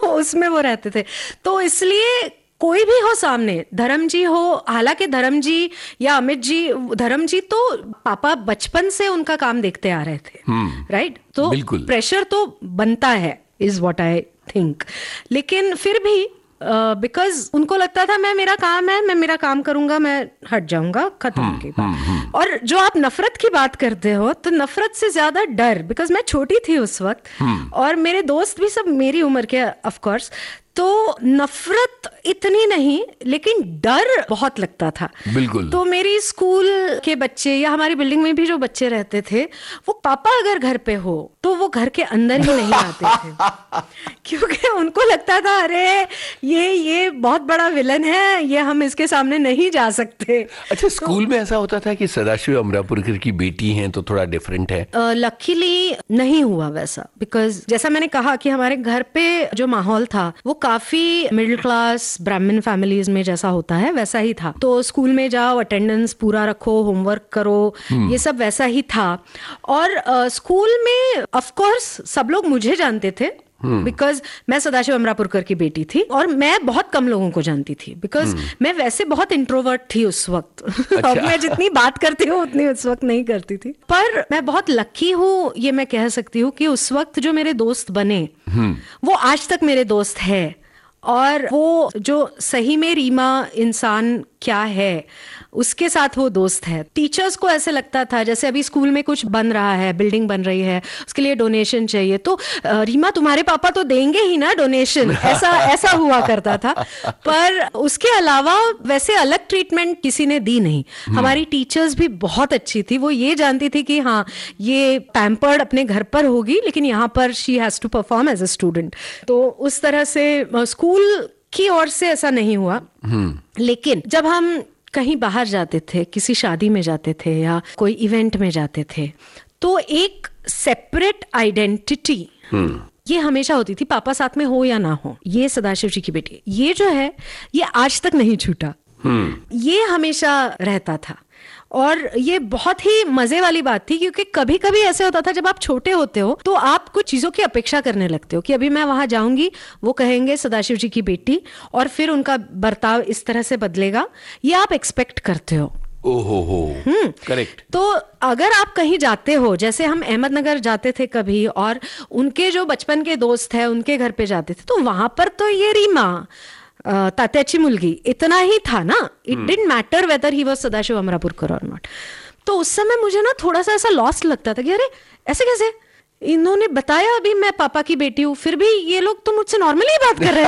उसमें वो रहते थे। तो इसलिए कोई भी हो सामने, धर्म जी हो, हालांकि धर्म जी या अमित जी, धर्म जी तो पापा बचपन से उनका काम देखते आ रहे थे, राइट? तो प्रेशर तो बनता है, इज व्हाट आई थिंक। लेकिन फिर भी बिकॉज उनको लगता था मैं मेरा काम है, मैं मेरा काम करूंगा, मैं हट जाऊंगा, खत्म की बात। और जो आप नफरत की बात करते हो, तो नफरत से ज्यादा डर, बिकॉज मैं छोटी थी उस वक्त और मेरे दोस्त भी सब मेरी उम्र के ऑफ कोर्स, तो नफरत इतनी नहीं लेकिन डर बहुत लगता था। बिल्कुल। तो मेरी स्कूल के बच्चे या हमारी बिल्डिंग में भी जो बच्चे रहते थे, वो पापा अगर घर पे हो तो वो घर के अंदर ही नहीं आते थे क्योंकि उनको लगता था अरे ये बहुत बड़ा विलन है, ये हम इसके सामने नहीं जा सकते। अच्छा, स्कूल में ऐसा होता था कि सदाशिव अमरापुरकर की बेटी हैं तो थोड़ा डिफरेंट है? लकीली नहीं हुआ वैसा, बिकॉज जैसा मैंने कहा कि हमारे घर पे जो माहौल था वो काफी मिडिल क्लास ब्राह्मण फैमिलीज में जैसा होता है वैसा ही था। तो स्कूल में जाओ, अटेंडेंस पूरा रखो, होमवर्क करो, ये सब वैसा ही था। और स्कूल में ऑफ कोर्स सब लोग मुझे जानते थे बिकॉज मैं सदाशिव अमरापुरकर की बेटी थी, और मैं बहुत कम लोगों को जानती थी बिकॉज मैं वैसे बहुत इंट्रोवर्ट थी उस वक्त। अच्छा। अब मैं जितनी बात करती हूँ उतनी उस वक्त नहीं करती थी, पर मैं बहुत लकी हूँ, ये मैं कह सकती हूँ कि उस वक्त जो मेरे दोस्त बने वो आज तक मेरे दोस्त है। और वो जो सही में रीमा इंसान क्या है उसके साथ वो दोस्त है। टीचर्स को ऐसे लगता था जैसे अभी स्कूल में कुछ बन रहा है, बिल्डिंग बन रही है, उसके लिए डोनेशन चाहिए, तो रीमा तुम्हारे पापा तो देंगे ही ना डोनेशन, ऐसा हुआ करता था। पर उसके अलावा वैसे अलग ट्रीटमेंट किसी ने दी नहीं। हमारी टीचर्स भी बहुत अच्छी थी, वो ये जानती थी कि हाँ ये पैम्पर्ड अपने घर पर होगी लेकिन यहाँ पर she has to perform as a student. तो उस तरह से स्कूल की ओर से ऐसा नहीं हुआ। लेकिन जब हम कहीं बाहर जाते थे, किसी शादी में जाते थे या कोई इवेंट में जाते थे, तो एक सेपरेट आइडेंटिटी ये हमेशा होती थी, पापा साथ में हो या ना हो, ये सदाशिव जी की बेटी, ये जो है ये आज तक नहीं छूटा। ये हमेशा रहता था और ये बहुत ही मजे वाली बात थी, क्योंकि कभी कभी ऐसे होता था जब आप छोटे होते हो तो आप कुछ चीजों की अपेक्षा करने लगते हो कि अभी मैं वहां जाऊंगी, वो कहेंगे सदाशिव जी की बेटी, और फिर उनका बर्ताव इस तरह से बदलेगा, ये आप एक्सपेक्ट करते हो। ओहो, करेक्ट। तो अगर आप कहीं जाते हो, जैसे हम अहमदनगर जाते थे कभी और उनके जो बचपन के दोस्त हैं उनके घर पे जाते थे, तो वहां पर तो ये रीमा तात्याची मुलगी इतना ही था ना, it didn't matter whether he was Sadashiv Amrapurkar और नॉट। तो उस समय मुझे ना थोड़ा सा ऐसा लॉस्ट लगता था कि अरे ऐसे कैसे, इन्होंने बताया अभी मैं पापा की बेटी हूँ, फिर भी ये लोग तो मुझसे नॉर्मली बात कर रहे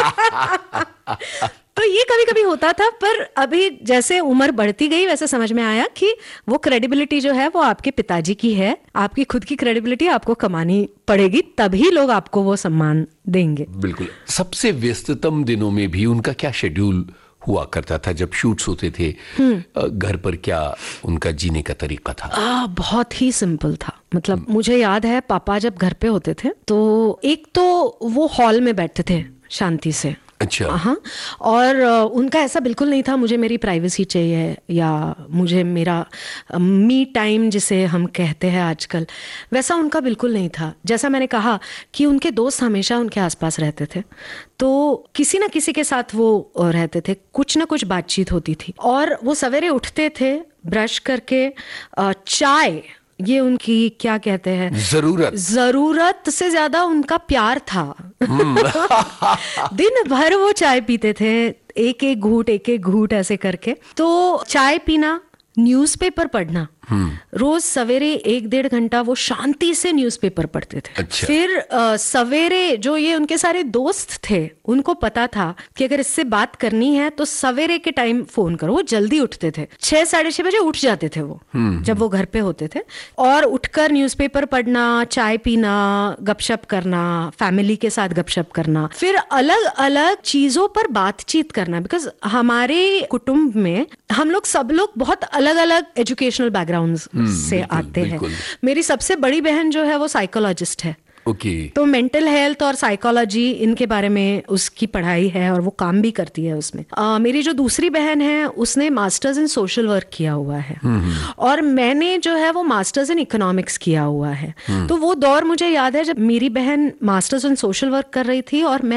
हैं। तो ये कभी कभी होता था, पर अभी जैसे उम्र बढ़ती गई वैसे समझ में आया कि वो क्रेडिबिलिटी जो है वो आपके पिताजी की है, आपकी खुद की क्रेडिबिलिटी आपको कमानी पड़ेगी, तभी लोग आपको वो सम्मान देंगे। बिल्कुल। सबसे व्यस्ततम दिनों में भी उनका क्या शेड्यूल हुआ करता था जब शूट्स होते थे? घर पर क्या उनका जीने का तरीका था? बहुत ही सिंपल था। मतलब मुझे याद है पापा जब घर पे होते थे तो एक तो वो हॉल में बैठते थे शांति से। अच्छा। हाँ, और उनका ऐसा बिल्कुल नहीं था मुझे मेरी प्राइवेसी चाहिए या मुझे मेरा मी टाइम जिसे हम कहते हैं आजकल, वैसा उनका बिल्कुल नहीं था। जैसा मैंने कहा कि उनके दोस्त हमेशा उनके आसपास रहते थे, तो किसी ना किसी के साथ वो रहते थे, कुछ ना कुछ बातचीत होती थी। और वो सवेरे उठते थे ब्रश करके, चाय ये उनकी क्या कहते हैं जरूरत से ज्यादा उनका प्यार था। दिन भर वो चाय पीते थे, एक एक घूंट ऐसे करके। तो चाय पीना, न्यूज़पेपर पढ़ना, रोज सवेरे 1-1.5 घंटा वो शांति से न्यूज़पेपर पढ़ते थे। अच्छा। फिर सवेरे जो ये उनके सारे दोस्त थे उनको पता था कि अगर इससे बात करनी है तो सवेरे के टाइम फोन करो। वो जल्दी उठते थे, 6-6:30 बजे उठ जाते थे वो जब वो घर पे होते थे, और उठकर न्यूज़पेपर पढ़ना, चाय पीना, गपशप करना, फैमिली के साथ गपशप करना, फिर अलग अलग चीजों पर बातचीत करना। बिकॉज हमारे कुटुंब में हम लोग सब लोग बहुत अलग अलग एजुकेशनल बैकग्राउंड से आते हैं। मेरी सबसे बड़ी बहन जो है वो साइकोलॉजिस्ट है। तो मेंटल हेल्थ और साइकोलॉजी इनके बारे में उसकी पढ़ाई है और वो काम भी करती है उसमें। मेरी जो दूसरी बहन है उसने मास्टर्स इन सोशल वर्क किया हुआ है, और मैंने जो है वो मास्टर्स इन इकोनॉमिक्स किया हुआ है। तो वो दौर मुझे याद है जब मेरी बहन मास्टर्स इन सोशल वर्क कर रही थी और मैं